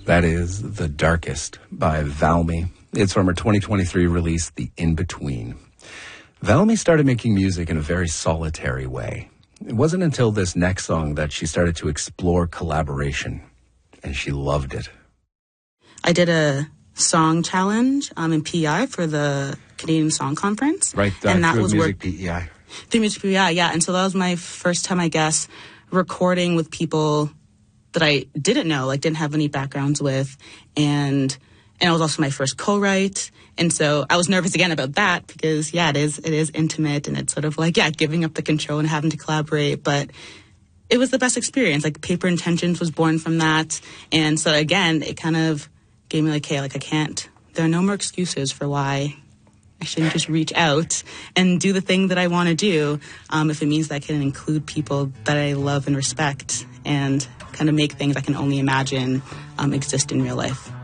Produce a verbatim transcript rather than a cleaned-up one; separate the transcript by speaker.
Speaker 1: That is The Darkest by Valmy. It's from her twenty twenty-three release, The In-Between. Valmy started making music in a very solitary way. It wasn't until this next song that she started to explore collaboration, and she loved it.
Speaker 2: I did a song challenge um, in P E I for the Canadian Song Conference.
Speaker 1: Right, uh,
Speaker 2: and that
Speaker 1: through
Speaker 2: was
Speaker 1: Music
Speaker 2: work-
Speaker 1: P E I.
Speaker 2: Through Music P E I, yeah. And so that was my first time, I guess, recording with people that I didn't know, like didn't have any backgrounds with. And and it was also my first co-write. And so I was nervous again about that because, yeah, it is it is intimate and it's sort of like, yeah, giving up the control and having to collaborate. But it was the best experience. Like Paper Intentions was born from that. And so, again, it kind of gave me like, hey, like I can't, there are no more excuses for why I shouldn't just reach out and do the thing that I want to do um, if it means that I can include people that I love and respect and kind of make things I can only imagine um, exist in real life.